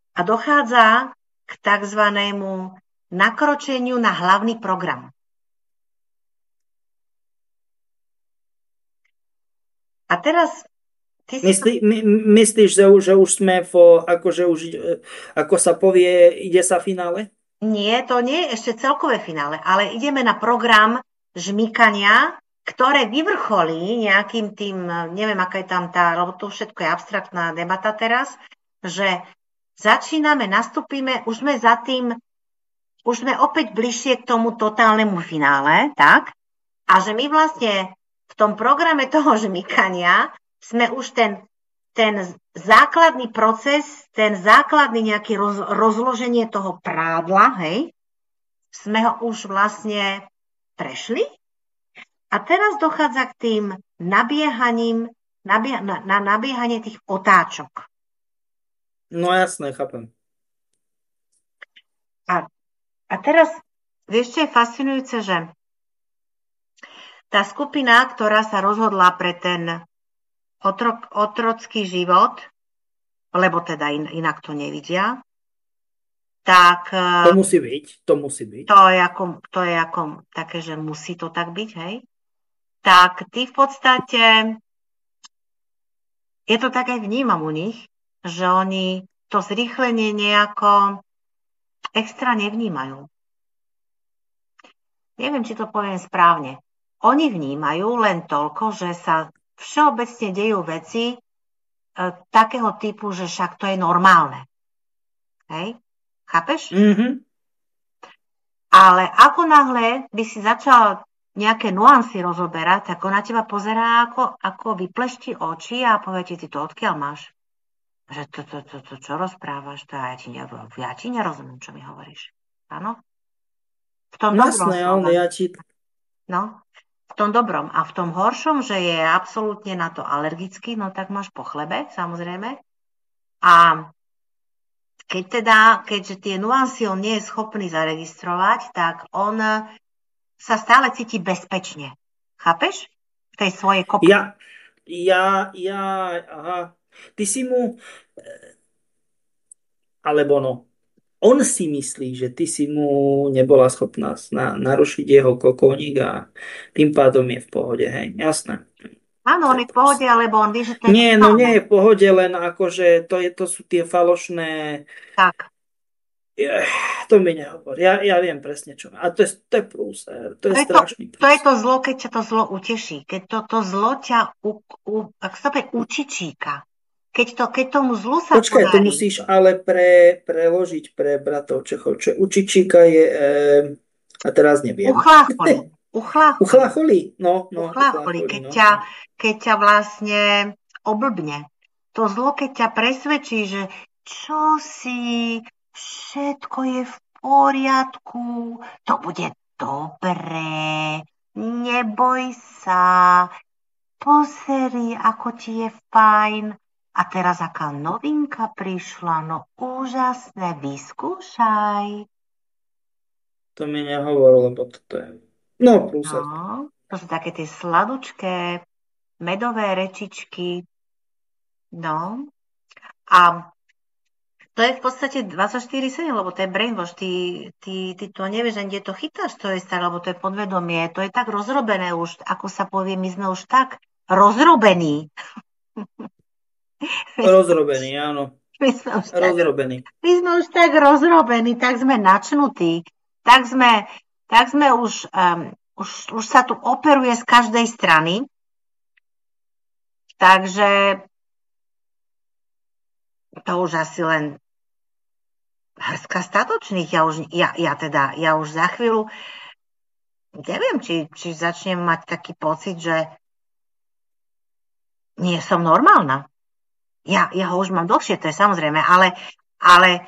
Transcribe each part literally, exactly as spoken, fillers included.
a dochádza k takzvanému nakročeniu na hlavný program. A teraz ty si... Myslí, my, myslíš, že, že už sme v, akože už, ako sa povie, ide sa finále? Nie, to nie je ešte celkové finále, ale ideme na program žmýkania, ktoré vyvrcholí nejakým tým, neviem, aká je tam tá, lebo to všetko je abstraktná debata teraz, že začíname, nastúpime, už sme za tým, už sme opäť bližšie k tomu totálnemu finále, tak? A že my vlastne v tom programe toho žmýkania sme už ten, ten základný proces, ten základný nejaký roz, rozloženie toho prádla, hej, sme ho už vlastne prešli. A teraz dochádza k tým nabiehaním, nabie, na, na nabiehanie tých otáčok. No jasné, chápem. A, a teraz, vieš, čo je fascinujúce, že tá skupina, ktorá sa rozhodla pre ten otrok, otrocký život, lebo teda in, inak to nevidia, tak... To musí byť, to musí byť. To je ako, to je ako také, že musí to tak byť, hej? Tak ty v podstate, je to tak aj vnímam u nich, že oni to zrýchlenie nejako extra nevnímajú. Neviem, či to poviem správne. Oni vnímajú len toľko, že sa všeobecne dejú veci e, takého typu, že však to je normálne. Hej? Chápeš? Mm-hmm. Ale ako náhle by si začal nejaké nuancy rozoberať, tak on na teba pozerá, ako, ako vyplešti oči a povie ti, ty to odkiaľ máš? Že to, to, to, to čo rozprávaš? To ja, ti ne, ja ti nerozumiem, čo mi hovoríš. Áno? V tom dobrom Jasné, ale ja ti... No, v tom dobrom. A v tom horšom, že je absolútne na to alergický, no tak máš po chlebe, samozrejme. A keď teda, keďže tie nuancy on nie je schopný zaregistrovať, tak on sa stále cíti bezpečne. Chápeš? V tej svojej kopke. Ja, ja, ja, aha. Ty si mu... Alebo no. On si myslí, že ty si mu nebola schopná na, narušiť jeho kokoník a tým pádom je v pohode, hej? Jasné. Áno, on je v pohode, alebo on vie, že to je... Nie, no nie je v pohode, len akože to, je, to sú tie falošné... Tak. Je, to mi nehovor. Ja, ja viem presne čo. A to je, to je prúser. To je, To je, to, strašný prúser. to je to zlo, keď ťa to zlo uteší. Keď to, to zlo ťa u, u, ak sa povie, učičíka. Keď, to, keď tomu zlu sa Počkaj, podarí... to musíš ale pre, preložiť pre bratov Čechov. Čo učičíka je... E, a teraz neviem. Uchlácholí. Uchlácholí. Uchlácholí. No, no, uchlácholí. Keď, no. ťa, keď ťa vlastne oblbne. To zlo, keď ťa presvedčí, že čo si, všetko je v poriadku, to bude dobré, neboj sa, pozri, ako ti je fajn. A teraz aká novinka prišla, no úžasné, vyskúšaj. To mi nehovor, lebo toto je... No, prúser. No, to sú také tie sladučké, medové rečičky. No. A to je v podstate dvadsaťštyri sedem, lebo to je brainwash. Ty, ty, ty to nevieš, kde to chytáš, to je staré, lebo to je podvedomie. To je tak rozrobené už, ako sa povie, my sme už tak rozrobení. Rozrobený, áno. My sme už rozrobený. Tak, my sme už tak rozrobení, tak sme načnutí, tak sme, tak sme už, um, už, už sa tu operuje z každej strany. Takže to už asi len hrstka statočných. Ja už, ja, ja teda, ja už za chvíľu neviem, či, či začnem mať taký pocit, že nie som normálna. Ja, ja ho už mám dlhšie, to je samozrejme, ale, ale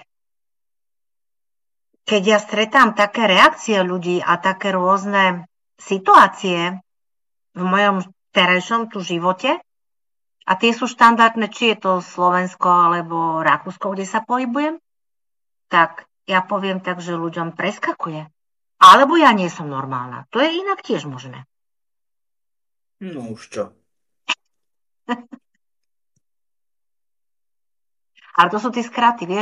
keď ja stretám také reakcie ľudí a také rôzne situácie v mojom terajšom tu živote, a tie sú štandardné, či je to Slovensko alebo Rakúsko, kde sa pohybujem, tak ja poviem tak, že ľuďom preskakuje. Alebo ja nie som normálna. To je inak tiež možné. No už čo. Ale to sú tie skraty, vieš?